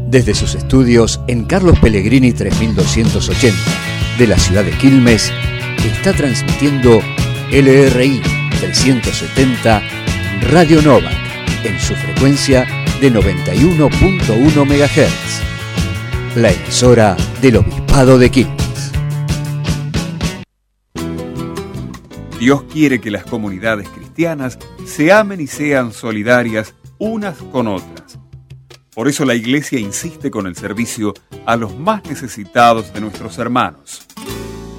Desde sus estudios en Carlos Pellegrini 3280 de la ciudad de Quilmes, está transmitiendo LRI 370 Radio Nova en su frecuencia de 91.1 MHz, la emisora del Obispado de Quilmes. Dios quiere que las comunidades cristianas se amen y sean solidarias unas con otras. Por eso la Iglesia insiste con el servicio a los más necesitados de nuestros hermanos.